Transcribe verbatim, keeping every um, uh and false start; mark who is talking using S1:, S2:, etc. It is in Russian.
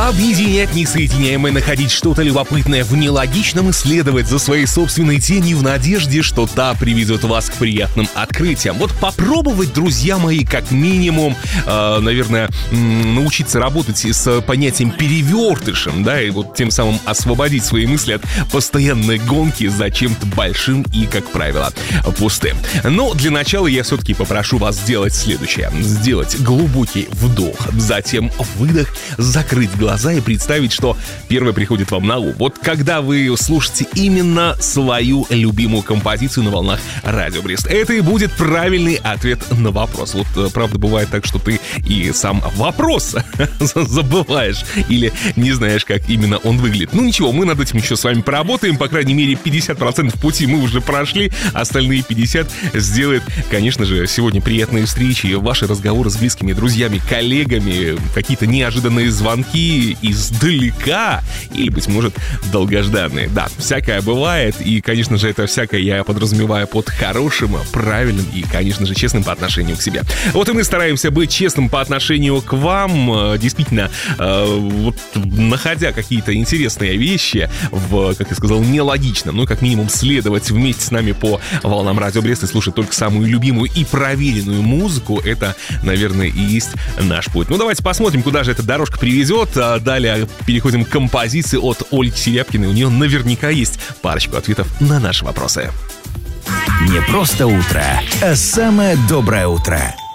S1: Объединять несоединяемое, находить что-то любопытное в нелогичном и следовать за своей собственной тенью в надежде, что та приведет вас к приятным открытиям. Вот попробовать, друзья мои, как минимум, э, наверное, м- научиться работать с понятием перевертышем, да, и вот тем самым освободить свои мысли от постоянной гонки за чем-то большим и, как правило, пустым. Но для начала я все-таки попрошу вас сделать следующее. Сделать глубокий вдох, затем выдох, закрыть глаза и представить, что первое приходит вам на ум. Вот когда вы слушаете именно свою любимую композицию на волнах Радио Брест, это и будет правильный ответ на вопрос. Вот, правда, бывает так, что ты и сам вопрос забываешь или не знаешь, как именно он выглядит. Ну ничего, мы над этим еще с вами поработаем. По крайней мере, пятьдесят процентов пути мы уже прошли, остальные пятьдесят сделает, конечно же, сегодня приятные встречи, ваши разговоры с близкими друзьями, коллегами, какие-то неожиданные звонки издалека или, быть может, долгожданные. Да, всякое бывает, и, конечно же, это всякое я подразумеваю под хорошим, правильным и, конечно же, честным по отношению к себе. Вот и мы стараемся быть честным по отношению к вам, действительно, э, вот, находя какие-то интересные вещи в, как я сказал, нелогичном, ну, как минимум, следовать вместе с нами по волнам Радио Брест и слушать только самую любимую и проверенную музыку, это, наверное, и есть наш путь. Ну, давайте посмотрим, куда же эта дорожка привезет. Далее переходим к композиции от Ольги Серябкиной. У нее наверняка есть парочку ответов на наши вопросы.
S2: Не просто утро, а самое доброе утро.